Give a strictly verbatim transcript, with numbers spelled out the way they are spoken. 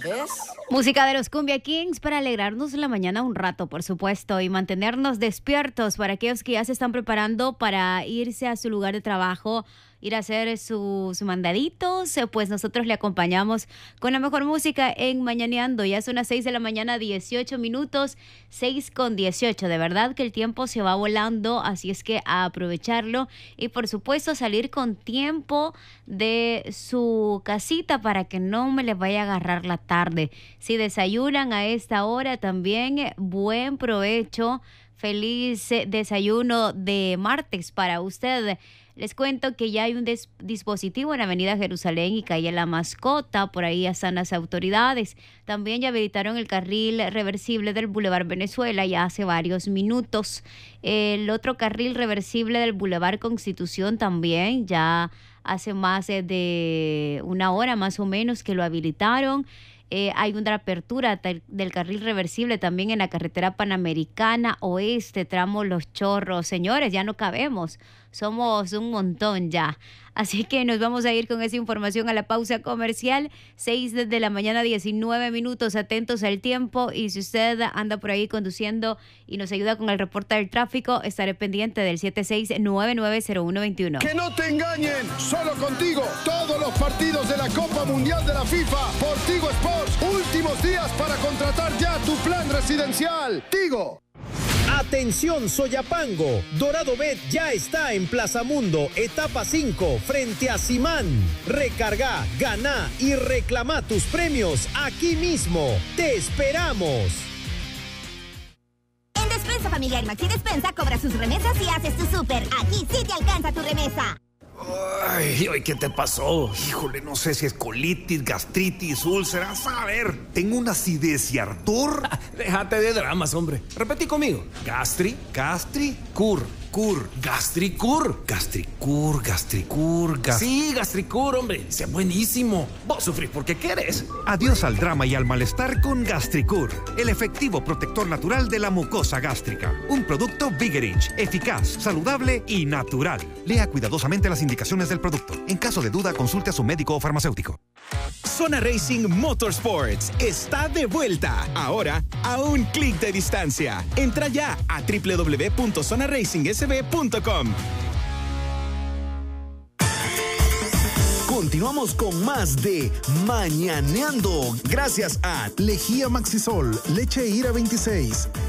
¿Ves? Música de los Cumbia Kings para alegrarnos la mañana un rato, por supuesto, y mantenernos despiertos para aquellos que ya se están preparando para irse a su lugar de trabajo, ir a hacer sus mandaditos, pues nosotros le acompañamos con la mejor música en Mañaneando. Ya son las seis de la mañana, dieciocho minutos, seis con dieciocho. De verdad que el tiempo se va volando, así es que a aprovecharlo y por supuesto salir con tiempo de su casita para que no me les vaya a agarrar la tarde. Si desayunan a esta hora también, buen provecho. Feliz desayuno de martes para usted. Les cuento que ya hay un des- dispositivo en Avenida Jerusalén y calle La Mascota. Por ahí están las autoridades. También ya habilitaron el carril reversible del Boulevard Venezuela ya hace varios minutos. El otro carril reversible del Boulevard Constitución también ya hace más de una hora más o menos que lo habilitaron. Eh, hay una apertura del, del carril reversible también en la carretera Panamericana Oeste, tramo Los Chorros. Señores, ya no cabemos, somos un montón ya. Así que nos vamos a ir con esa información a la pausa comercial. seis de la mañana, diecinueve minutos, atentos al tiempo. Y si usted anda por ahí conduciendo y nos ayuda con el reporte del tráfico, estaré pendiente del siete seis nueve nueve cero uno dos uno. Que no te engañen, solo contigo. Todos los partidos de la Copa Mundial de la FIFA por Tigo Sports. Últimos días para contratar ya tu plan residencial. Tigo. Atención Soyapango, Dorado Bet ya está en Plaza Mundo, etapa cinco, frente a Simán. Recarga, gana y reclama tus premios aquí mismo. ¡Te esperamos! En Despensa Familiar Maxi Despensa cobra sus remesas y haces tu súper. Aquí sí te alcanza tu remesa. Ay, ay, ¿qué te pasó? Híjole, no sé si es colitis, gastritis, úlceras. A ver, tengo una acidez y ardor. Déjate de dramas, hombre. Repetí conmigo. Gastri, Gastri, cur, cur, gastricur. gastricur, gastricur, gas... Sí, gastricur, hombre. Es buenísimo. Vos sufrís porque querés. Adiós al drama y al malestar con Gastricur, el efectivo protector natural de la mucosa gástrica. Un producto Vigerich, eficaz, saludable y natural. Lea cuidadosamente las indicaciones del producto. En caso de duda, consulte a su médico o farmacéutico. Zona Racing Motorsports está de vuelta, ahora a un clic de distancia. Entra ya a doble u doble u doble u punto zona racing s b punto com. Continuamos con más de Mañaneando, gracias a Lejía Maxisol, leche Ira veintiséis,